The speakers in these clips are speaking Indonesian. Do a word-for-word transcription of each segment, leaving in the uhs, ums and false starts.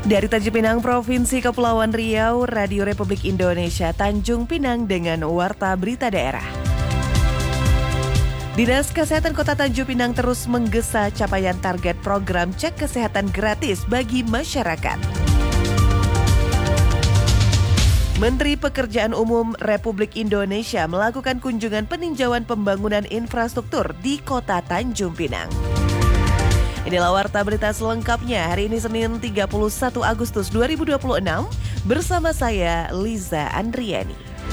Dari Tanjung Pinang, Provinsi Kepulauan Riau, Radio Republik Indonesia Tanjung Pinang dengan Warta Berita Daerah. Dinas Kesehatan Kota Tanjung Pinang terus menggesa capaian target program cek kesehatan gratis bagi masyarakat. Menteri Pekerjaan Umum Republik Indonesia melakukan kunjungan peninjauan pembangunan infrastruktur di Kota Tanjung Pinang. Inilah Warta Berita selengkapnya hari ini Senin tiga puluh satu Agustus dua ribu dua puluh enam bersama saya Liza Andriani.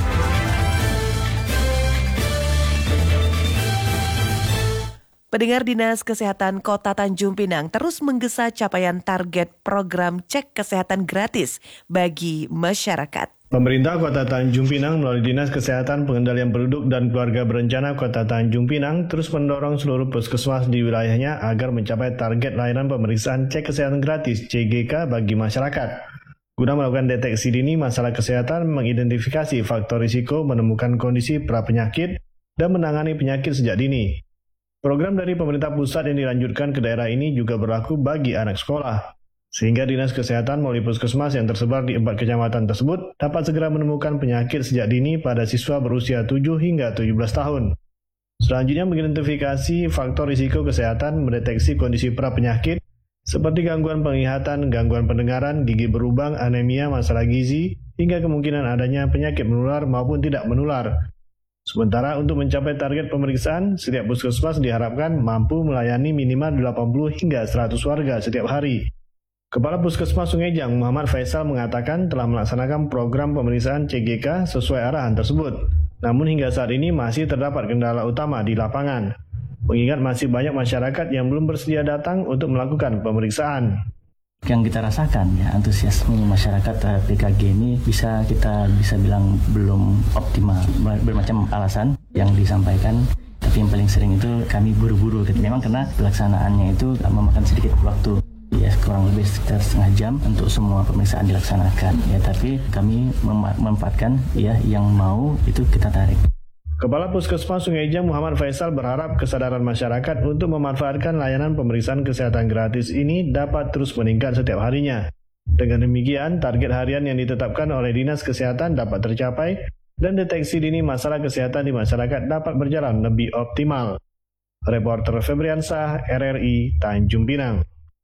Pendengar, Dinas Kesehatan Kota Tanjung Pinang terus menggesa capaian target program cek kesehatan gratis bagi masyarakat. Pemerintah Kota Tanjung Pinang melalui Dinas Kesehatan Pengendalian Penduduk dan Keluarga Berencana Kota Tanjung Pinang terus mendorong seluruh puskesmas di wilayahnya agar mencapai target layanan pemeriksaan cek kesehatan gratis C G K bagi masyarakat. Guna melakukan deteksi dini masalah kesehatan, mengidentifikasi faktor risiko, menemukan kondisi prapenyakit, dan menangani penyakit sejak dini. Program dari pemerintah pusat yang dilanjutkan ke daerah ini juga berlaku bagi anak sekolah. Sehingga Dinas Kesehatan melalui puskesmas yang tersebar di empat kecamatan tersebut dapat segera menemukan penyakit sejak dini pada siswa berusia tujuh hingga tujuh belas tahun. Selanjutnya mengidentifikasi faktor risiko kesehatan, mendeteksi kondisi prapenyakit seperti gangguan penglihatan, gangguan pendengaran, gigi berlubang, anemia, masalah gizi, hingga kemungkinan adanya penyakit menular maupun tidak menular. Sementara untuk mencapai target pemeriksaan, setiap puskesmas diharapkan mampu melayani minimal delapan puluh hingga seratus warga setiap hari. Kepala Puskesmas Sungejang Muhammad Faisal mengatakan telah melaksanakan program pemeriksaan C G K sesuai arahan tersebut. Namun hingga saat ini masih terdapat kendala utama di lapangan. Mengingat masih banyak masyarakat yang belum bersedia datang untuk melakukan pemeriksaan. Yang kita rasakan ya, antusiasme masyarakat terhadap P K G ini bisa kita bisa bilang belum optimal. Bermacam alasan yang disampaikan, tapi yang paling sering itu kami buru-buru. Memang karena pelaksanaannya itu memakan sedikit waktu. Ya, kurang lebih sekitar setengah jam untuk semua pemeriksaan dilaksanakan. Ya, tapi kami mem- memanfaatkan ya yang mau itu kita tarik. Kepala Puskesmas Sungejang Muhammad Faisal berharap kesadaran masyarakat untuk memanfaatkan layanan pemeriksaan kesehatan gratis ini dapat terus meningkat setiap harinya. Dengan demikian, target harian yang ditetapkan oleh Dinas Kesehatan dapat tercapai dan deteksi dini masalah kesehatan di masyarakat dapat berjalan lebih optimal. Reporter Febriansah, R R I, Tanjung Pinang.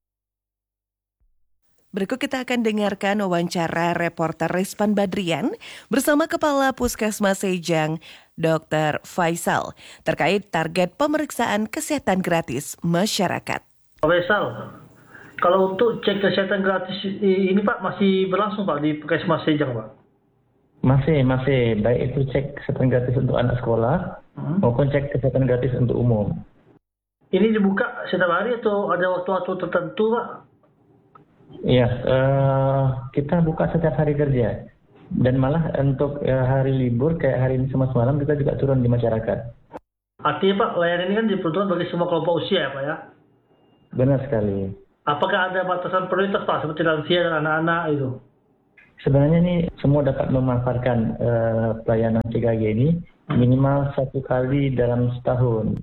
Berikut kita akan dengarkan wawancara reporter Rizpan Badrian bersama Kepala Puskesmas Sejang, Dokter Faisal, terkait target pemeriksaan kesehatan gratis masyarakat. Pak Faisal, kalau untuk cek kesehatan gratis ini Pak masih berlangsung Pak di Puskesmas Sejang Pak? Masih, masih. Baik itu cek kesehatan gratis untuk anak sekolah hmm. maupun cek kesehatan gratis untuk umum. Ini dibuka setiap hari atau ada waktu-waktu tertentu Pak? Iya, uh, kita buka setiap hari kerja. Dan malah untuk uh, hari libur kayak hari ini sama semalam kita juga turun di masyarakat. Artinya Pak, layanan ini kan diperuntukkan bagi semua kelompok usia ya Pak ya? Benar sekali. Apakah ada batasan prioritas Pak, seperti lansia dan anak-anak itu? Sebenarnya ini semua dapat memanfaatkan uh, pelayanan C K G ini minimal satu kali dalam setahun.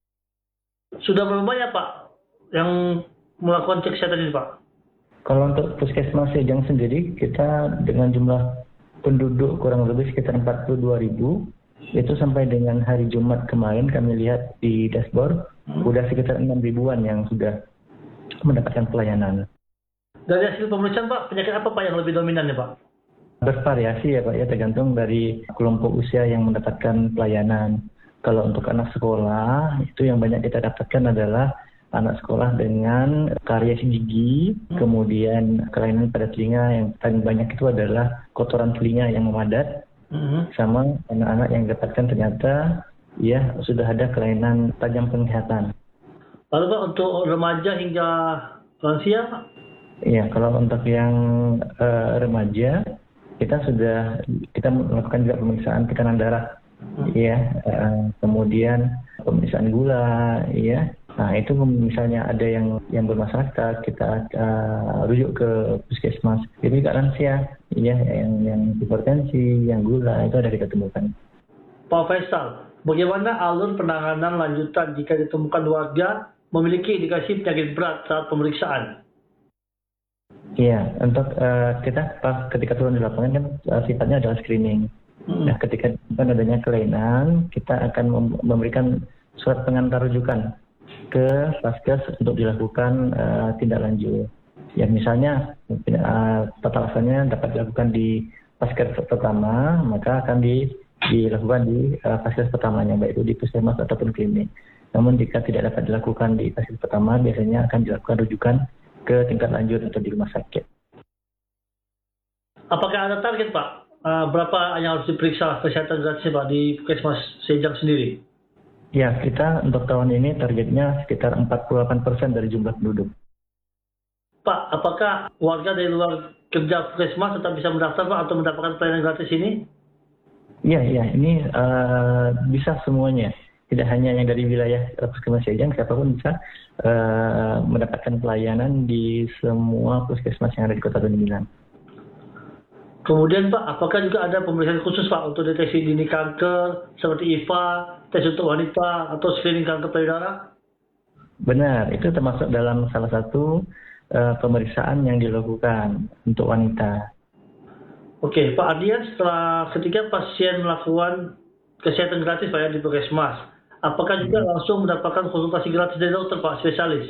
Sudah berapa banyak Pak yang melakukan cek kesehatan ini Pak? Kalau untuk Puskesmas Sejang sendiri, kita dengan jumlah penduduk kurang lebih sekitar empat puluh dua ribu, itu sampai dengan hari Jumat kemarin kami lihat di dashboard, hmm. udah sekitar enam ribuan yang sudah mendapatkan pelayanan. Dari hasil pemeriksaan Pak, penyakit apa Pak yang lebih dominan ya Pak? Bervariasi ya Pak, ya tergantung dari kelompok usia yang mendapatkan pelayanan. Kalau untuk anak sekolah, itu yang banyak kita dapatkan adalah anak sekolah dengan karies gigi, hmm. kemudian kelainan pada telinga yang paling banyak itu adalah kotoran telinga yang memadat, hmm. sama anak-anak yang dapatkan ternyata ya sudah ada kelainan tajam penglihatan. Lalu Pak untuk remaja hingga lansia Pak? Iya, kalau untuk yang uh, remaja kita sudah kita melakukan juga pemeriksaan tekanan darah, hmm. ya, uh, kemudian pemeriksaan gula, ya. Nah itu misalnya ada yang yang bermasalah kita, kita uh, rujuk ke puskesmas. Jadi juga lansia, ya, yang yang hipertensi, yang gula itu ada kita temukan. Pak Faisal, bagaimana alur penanganan lanjutan jika ditemukan warga memiliki indikasi penyakit berat saat pemeriksaan? Iya, untuk uh, kita pas ketika turun di lapangan kan uh, sifatnya adalah screening. Hmm. Nah, ketika kan adanya kelainan, kita akan mem- memberikan surat pengantar rujukan ke Vaskes untuk dilakukan uh, tindak lanjut. Ya misalnya uh, tata laksananya dapat dilakukan di Vaskes pertama, maka akan di, dilakukan di uh, Vaskes pertamanya, baik itu di puskesmas ataupun klinik. Namun jika tidak dapat dilakukan di Vaskes pertama, biasanya akan dilakukan rujukan ke tingkat lanjut atau di rumah sakit. Apakah ada target Pak? Uh, berapa yang harus diperiksa kesehatan gratis Pak di Puskesmas Sejang sendiri? Ya, kita untuk tahun ini targetnya sekitar empat puluh delapan persen dari jumlah penduduk. Pak, apakah warga dari luar kerja Puskesmas tetap bisa mendaftar Pak atau mendapatkan pelayanan gratis ini? Iya, iya, ini uh, bisa semuanya. Tidak hanya yang dari wilayah Puskesmas Sejang, siapapun bisa uh, mendapatkan pelayanan di semua puskesmas yang ada di Kota Tanjung Pinang. Kemudian Pak, apakah juga ada pemeriksaan khusus Pak untuk deteksi dini kanker seperti I V A, tes untuk wanita, atau screening kanker payudara? Benar, itu termasuk dalam salah satu uh, pemeriksaan yang dilakukan untuk wanita. Oke, Pak Ardian, setelah ketika pasien melakukan kesehatan gratis Pak ya di Puskesmas, apakah juga langsung mendapatkan konsultasi gratis dari dokter Pak, spesialis?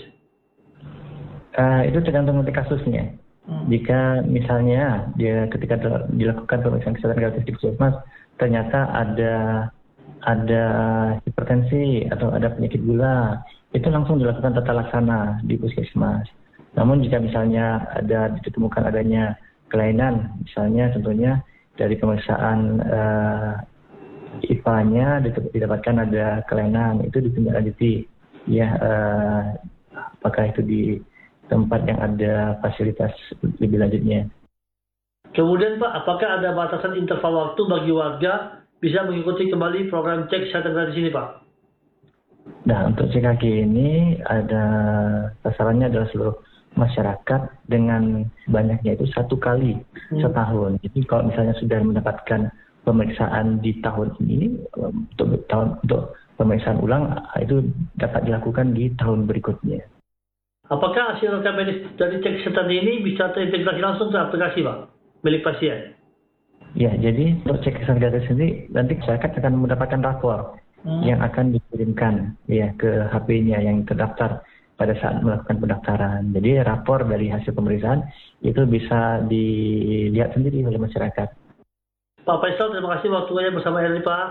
Uh, itu tergantung dari kasusnya. Hmm. Jika misalnya dia ketika dilakukan pemeriksaan kesehatan gratis di Puskesmas, ternyata ada ada hipertensi atau ada penyakit gula, itu langsung dilakukan tata laksana di Puskesmas. Namun jika misalnya ada ditemukan adanya kelainan, misalnya tentunya dari pemeriksaan uh, I V A-nya didapatkan ada kelainan, itu ditindaklanjuti ya, uh, apakah itu di tempat yang ada fasilitas lebih lanjutnya. Kemudian Pak, apakah ada batasan interval waktu bagi warga bisa mengikuti kembali program cek kesehatan gratis ini Pak? Nah, untuk C K G ini ada sasarannya adalah seluruh masyarakat dengan banyaknya itu satu kali hmm. setahun. Jadi kalau misalnya sudah mendapatkan pemeriksaan di tahun ini, untuk tahun untuk pemeriksaan ulang itu dapat dilakukan di tahun berikutnya. Apakah hasil rekam medis dari cek kesehatan ini bisa terintegrasi langsung ke aplikasi Pak, milik pasien? Ya, jadi untuk cek kesehatan gratis ini nanti masyarakat akan mendapatkan rapor hmm. yang akan dikirimkan ya ke H P-nya yang terdaftar pada saat melakukan pendaftaran. Jadi rapor dari hasil pemeriksaan itu bisa dilihat sendiri oleh masyarakat. Pak Faisal, terima kasih waktunya bersama R R I Pak.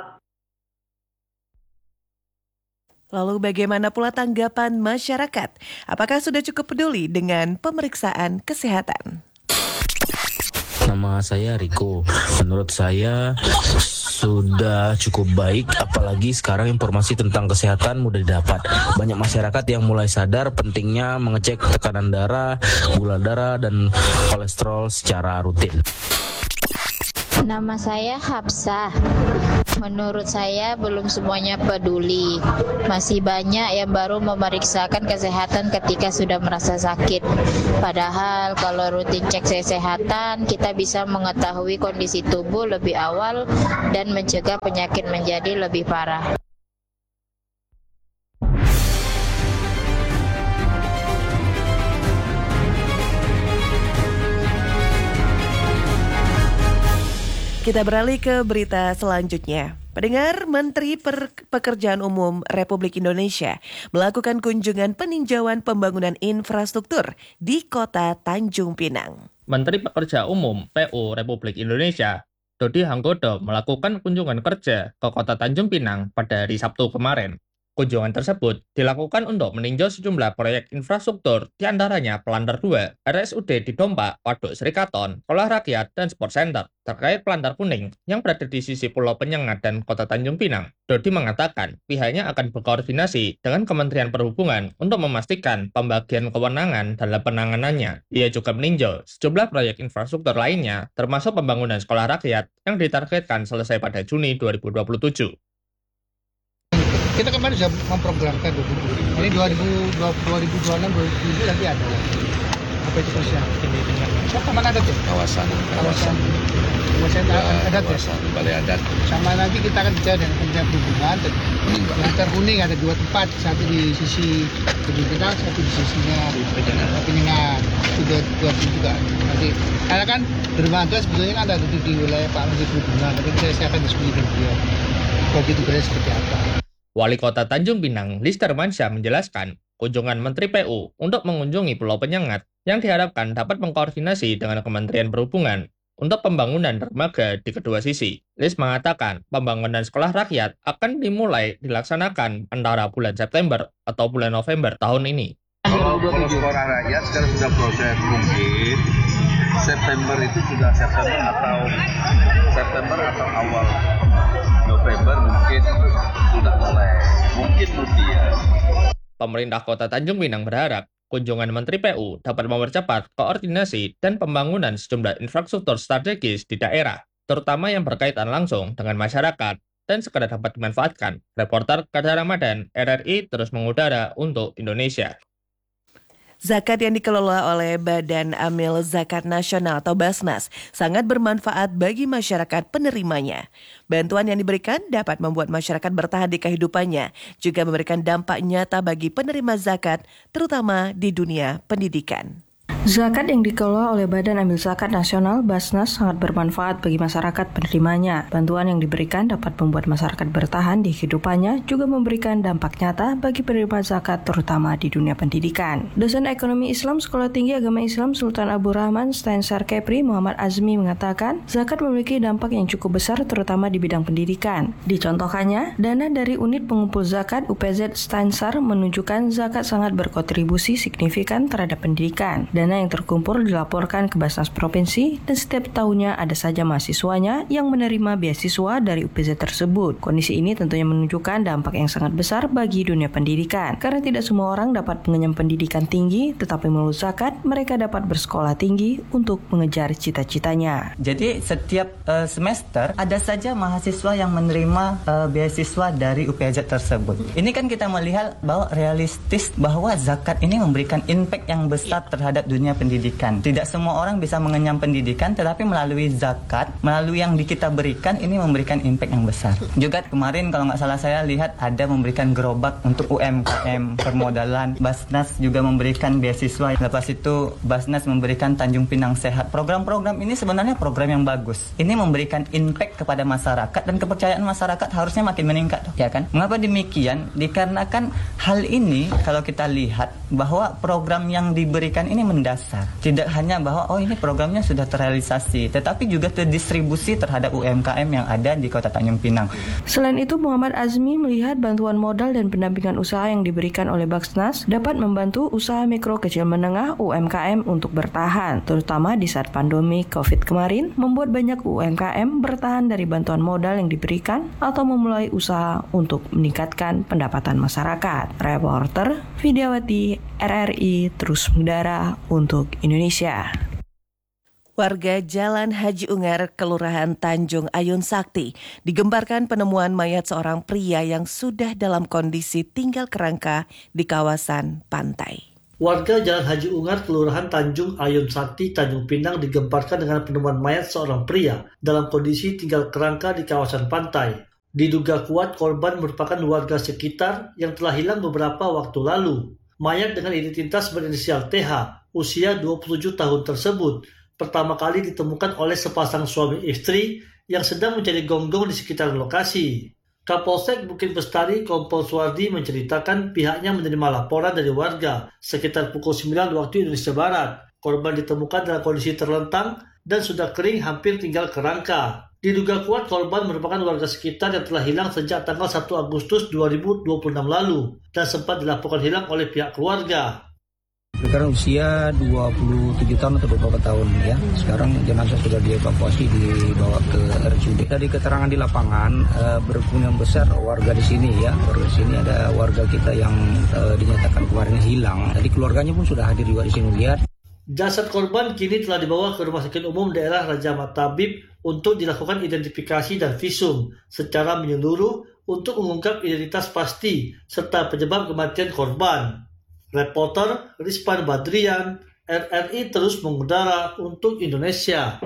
Lalu bagaimana pula tanggapan masyarakat? Apakah sudah cukup peduli dengan pemeriksaan kesehatan? Nama saya Riko. Menurut saya sudah cukup baik, apalagi sekarang informasi tentang kesehatan mudah didapat. Banyak masyarakat yang mulai sadar pentingnya mengecek tekanan darah, gula darah, dan kolesterol secara rutin. Nama saya Hapsah. Menurut saya belum semuanya peduli. Masih banyak yang baru memeriksakan kesehatan ketika sudah merasa sakit. Padahal kalau rutin cek kesehatan, kita bisa mengetahui kondisi tubuh lebih awal dan mencegah penyakit menjadi lebih parah. Kita beralih ke berita selanjutnya. Pendengar, Menteri Per- Pekerjaan Umum Republik Indonesia melakukan kunjungan peninjauan pembangunan infrastruktur di Kota Tanjung Pinang. Menteri Pekerjaan Umum P U Republik Indonesia, Dodi Hanggodo, melakukan kunjungan kerja ke Kota Tanjung Pinang pada hari Sabtu kemarin. Kunjungan tersebut dilakukan untuk meninjau sejumlah proyek infrastruktur, diantaranya Pelantar dua, R S U D di Dompa, Waduk Serikaton, Sekolah Rakyat, dan Sport Center. Terkait Pelantar Kuning yang berada di sisi Pulau Penyengat dan Kota Tanjung Pinang, Dodi mengatakan pihaknya akan berkoordinasi dengan Kementerian Perhubungan untuk memastikan pembagian kewenangan dalam penanganannya. Ia juga meninjau sejumlah proyek infrastruktur lainnya, termasuk pembangunan sekolah rakyat yang ditargetkan selesai pada Juni dua ribu dua puluh tujuh. Kita kemarin sudah memprogramkan ini dua ribu dua puluh enam dua ribu tujuh nanti ada apa itu persiapan ini dengan siapa mana ada tuh kawasan kawasan kawasan adat ya balai adat sama nanti kita akan bicara dengan Kementerian Perhubungan Pelantar Kuning ada dua tempat, satu di sisi Tanjung Pinang, satu di sisinya Penyengat. juga buat juga nanti karena kan bermanfaat sebetulnya kan ada di, di wilayah Pak Menteri Perhubungan, tapi saya, saya akan diskusi dengan beliau bagi tugasnya seperti apa. Wali Kota Tanjung Pinang, Lister Mansyah menjelaskan, kunjungan Menteri P U untuk mengunjungi Pulau Penyengat yang diharapkan dapat mengkoordinasi dengan Kementerian Perhubungan untuk pembangunan dermaga di kedua sisi. Lis mengatakan, pembangunan sekolah rakyat akan dimulai dilaksanakan antara bulan September atau bulan November tahun ini. Kalau sekolah rakyat sekarang sudah proses, mungkin September itu sudah September atau September atau awal November mungkin sudah mulai, mungkin kemudian. Pemerintah Kota Tanjung Pinang berharap kunjungan Menteri P U dapat mempercepat koordinasi dan pembangunan sejumlah infrastruktur strategis di daerah, terutama yang berkaitan langsung dengan masyarakat dan sekadar dapat dimanfaatkan. Reporter Kadar Ramadan, R R I terus mengudara untuk Indonesia. Zakat yang dikelola oleh Badan Amil Zakat Nasional atau Basnas sangat bermanfaat bagi masyarakat penerimanya. Bantuan yang diberikan dapat membuat masyarakat bertahan di kehidupannya, juga memberikan dampak nyata bagi penerima zakat, terutama di dunia pendidikan. Zakat yang dikelola oleh Badan Amil Zakat Nasional Basnas sangat bermanfaat bagi masyarakat penerimanya. Bantuan yang diberikan dapat membuat masyarakat bertahan di kehidupannya, juga memberikan dampak nyata bagi penerima zakat terutama di dunia pendidikan. Dosen Ekonomi Islam Sekolah Tinggi Agama Islam Sultan Abu Rahman Steinsar Kepri Muhammad Azmi mengatakan, zakat memiliki dampak yang cukup besar terutama di bidang pendidikan. Dicontohkannya, dana dari unit pengumpul zakat U P Z Steinsar menunjukkan zakat sangat berkontribusi signifikan terhadap pendidikan. Dana yang terkumpul dilaporkan ke Basnas Provinsi dan setiap tahunnya ada saja mahasiswanya yang menerima beasiswa dari U P Z tersebut. Kondisi ini tentunya menunjukkan dampak yang sangat besar bagi dunia pendidikan. Karena tidak semua orang dapat mengenyam pendidikan tinggi, tetapi melalui zakat mereka dapat bersekolah tinggi untuk mengejar cita-citanya. Jadi setiap uh, semester ada saja mahasiswa yang menerima uh, beasiswa dari U P Z tersebut. Ini kan kita melihat bahwa realistis bahwa zakat ini memberikan impact yang besar terhadap dunia pendidikan. Tidak semua orang bisa mengenyam pendidikan, tetapi melalui zakat, melalui yang kita berikan, ini memberikan impact yang besar. Juga kemarin kalau nggak salah saya lihat ada memberikan gerobak untuk U M K M, permodalan. Basnas juga memberikan beasiswa. Lepas itu Basnas memberikan Tanjung Pinang Sehat. Program-program ini sebenarnya program yang bagus. Ini memberikan impact kepada masyarakat dan kepercayaan masyarakat harusnya makin meningkat, ya kan? Mengapa demikian? Dikarenakan hal ini kalau kita lihat bahwa program yang diberikan ini mendasar. Tidak hanya bahwa oh ini programnya sudah terrealisasi, tetapi juga terdistribusi terhadap U M K M yang ada di Kota Tanjung Pinang. Selain itu, Muhammad Azmi melihat bantuan modal dan pendampingan usaha yang diberikan oleh Basnas dapat membantu usaha mikro kecil menengah U M K M untuk bertahan, terutama di saat pandemi COVID kemarin, membuat banyak U M K M bertahan dari bantuan modal yang diberikan atau memulai usaha untuk meningkatkan pendapatan masyarakat. Reporter Vidyawati R R I terus mengudara untuk Indonesia. Warga Jalan Haji Ungar, Kelurahan Tanjung Ayun Sakti, digemparkan penemuan mayat seorang pria yang sudah dalam kondisi tinggal kerangka di kawasan pantai. Warga Jalan Haji Ungar, Kelurahan Tanjung Ayun Sakti, Tanjung Pinang digemparkan dengan penemuan mayat seorang pria dalam kondisi tinggal kerangka di kawasan pantai. Diduga kuat korban merupakan warga sekitar yang telah hilang beberapa waktu lalu. Mayat dengan identitas berinisial T H, usia dua puluh tujuh tahun tersebut, pertama kali ditemukan oleh sepasang suami istri yang sedang mencari gonggong di sekitar lokasi. Kapolsek Bukit Bestari Kompol Suwardi menceritakan pihaknya menerima laporan dari warga sekitar pukul sembilan waktu Indonesia Barat. Korban ditemukan dalam kondisi terlentang dan sudah kering hampir tinggal kerangka. Diduga kuat korban merupakan warga sekitar yang telah hilang sejak tanggal satu Agustus dua ribu dua puluh enam lalu dan sempat dilaporkan hilang oleh pihak keluarga. Sekarang usia dua puluh tujuh tahun atau dua puluh empat tahun ya. Sekarang jenazah sudah dievakuasi dibawa ke R S U D. Dari keterangan di lapangan uh, berkemungkinan besar warga di sini ya. Warga di sini ada warga kita yang uh, dinyatakan kemarin hilang. Jadi keluarganya pun sudah hadir juga di sini lihat. Jasad korban kini telah dibawa ke Rumah Sakit Umum Daerah Raja Ahmad Tabib untuk dilakukan identifikasi dan visum secara menyeluruh untuk mengungkap identitas pasti serta penyebab kematian korban. Reporter Rizpan Badrian, R R I terus mengudara untuk Indonesia.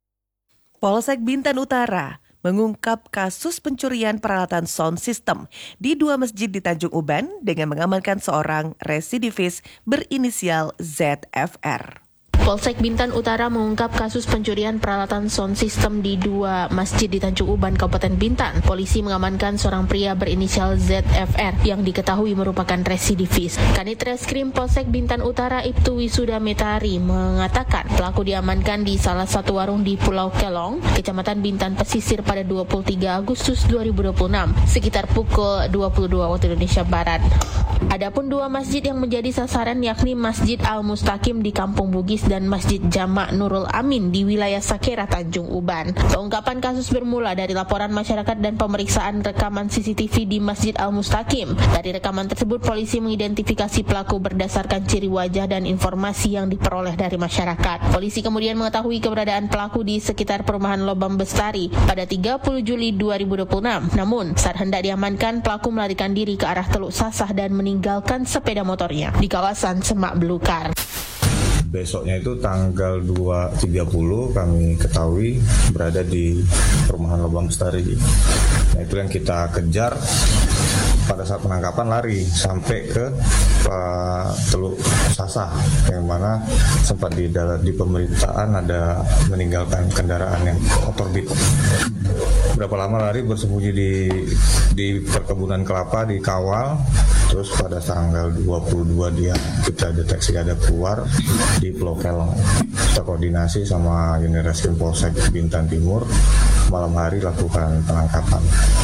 Polsek Bintan Utara mengungkap kasus pencurian peralatan sound system di dua masjid di Tanjung Uban dengan mengamankan seorang residivis berinisial Z F R. Polsek Bintan Utara mengungkap kasus pencurian peralatan sound system di dua masjid di Tanjung Uban, Kabupaten Bintan. Polisi mengamankan seorang pria berinisial Z F R yang diketahui merupakan residivis. Kanit Reskrim Polsek Bintan Utara Ibtu Wisuda Metari mengatakan pelaku diamankan di salah satu warung di Pulau Kelong, Kecamatan Bintan Pesisir pada dua puluh tiga Agustus dua ribu dua puluh enam sekitar pukul dua puluh dua waktu Indonesia Barat. Adapun dua masjid yang menjadi sasaran yakni Masjid Al-Mustaqim di Kampung Bugis dan Masjid Jamak Nurul Amin di wilayah Sakera, Tanjung Uban. Pengungkapan kasus bermula dari laporan masyarakat dan pemeriksaan rekaman C C T V di Masjid Al-Mustaqim. Dari rekaman tersebut, polisi mengidentifikasi pelaku berdasarkan ciri wajah dan informasi yang diperoleh dari masyarakat. Polisi kemudian mengetahui keberadaan pelaku di sekitar perumahan Lobang Bestari pada tiga puluh Juli dua ribu dua puluh enam. Namun, saat hendak diamankan, pelaku melarikan diri ke arah Teluk Sasah dan meninggalkan sepeda motornya di kawasan Semak Belukar. Besoknya itu tanggal dua tiga puluh kami ketahui berada di perumahan Lobang Bestari. Nah, itu yang kita kejar. Pada saat penangkapan lari sampai ke uh, Teluk Sasah, yang mana sempat di, di pemerintahan ada meninggalkan kendaraan yang motor beat. Berapa lama lari bersembunyi di di perkebunan kelapa, di kawal. Terus pada tanggal dua puluh dua dia kita deteksi ada keluar di Pulau Kelong. Kita koordinasi sama Unit Reskrim Polsek Bintan Timur, malam hari lakukan penangkapan.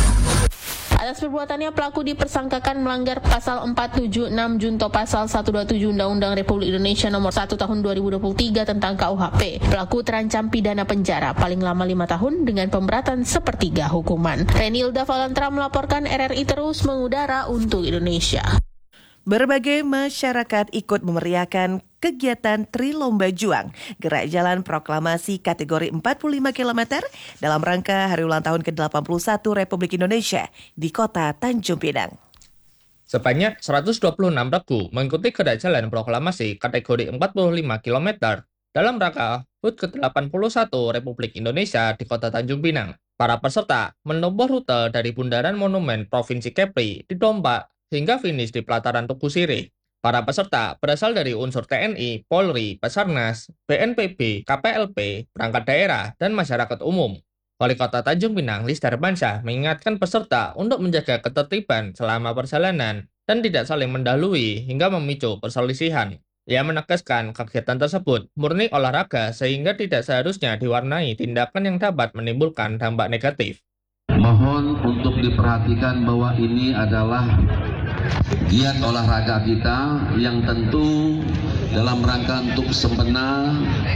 Atas perbuatannya, pelaku dipersangkakan melanggar pasal empat tujuh enam junto pasal seratus dua puluh tujuh Undang-Undang Republik Indonesia nomor satu tahun dua ribu dua puluh tiga tentang K U H P. Pelaku terancam pidana penjara paling lama lima tahun dengan pemberatan sepertiga hukuman. Renilda Valentra melaporkan. R R I terus mengudara untuk Indonesia. Berbagai masyarakat ikut memeriahkan kegiatan Trilomba Juang, gerak jalan proklamasi kategori empat puluh lima kilometer dalam rangka Hari Ulang Tahun ke delapan puluh satu Republik Indonesia di kota Tanjung Pinang. Sebanyak seratus dua puluh enam regu mengikuti gerak jalan proklamasi kategori empat puluh lima kilometer dalam rangka H U T ke delapan puluh satu Republik Indonesia di kota Tanjung Pinang. Para peserta menempuh rute dari Bundaran Monumen Provinsi Kepri di Dompak hingga finish di pelataran Tugu Sirih. Para peserta berasal dari unsur T N I, Polri, Basarnas, B N P B, K P L P, perangkat daerah, dan masyarakat umum. Wali Kota Tanjung Pinang, Lis Darmansyah, mengingatkan peserta untuk menjaga ketertiban selama perjalanan dan tidak saling mendahului hingga memicu perselisihan. Ia menegaskan kegiatan tersebut murni olahraga sehingga tidak seharusnya diwarnai tindakan yang dapat menimbulkan dampak negatif. Mohon untuk diperhatikan bahwa ini adalah giat olahraga kita yang tentu dalam rangka untuk sempena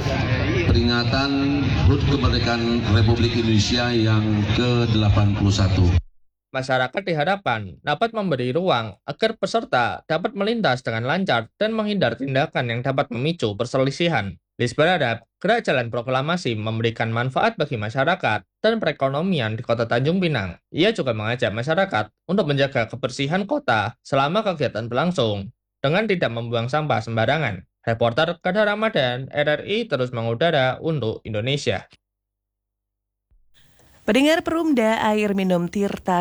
peringatan H U T Kemerdekaan Republik Indonesia yang ke delapan puluh satu. Masyarakat diharapkan dapat memberi ruang agar peserta dapat melintas dengan lancar dan menghindar tindakan yang dapat memicu perselisihan. Lis berharap gerak jalan proklamasi memberikan manfaat bagi masyarakat dan perekonomian di kota Tanjung Pinang. Ia juga mengajak masyarakat untuk menjaga kebersihan kota selama kegiatan berlangsung dengan tidak membuang sampah sembarangan. Reporter Kadar Ramadan, R R I terus mengudara untuk Indonesia. Pendengar Perumda Air Minum Tirta